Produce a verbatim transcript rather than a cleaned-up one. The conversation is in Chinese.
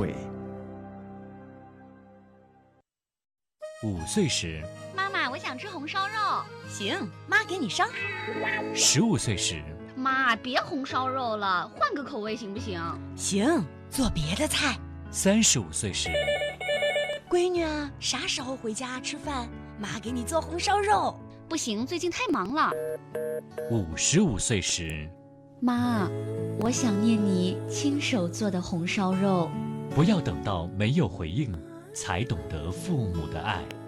会。五岁时， 妈妈，我想吃红烧肉。 行，妈给你烧。 十五岁时， 妈，别红烧肉了，换个口味行不行？ 行，做别的菜。 三十五岁时， 闺女啊，啥时候回家吃饭？妈给你做红烧肉。 不行，最近太忙了。 五十五岁时， 妈，我想念你亲手做的红烧肉。 不要等到没有回应，才懂得父母的爱。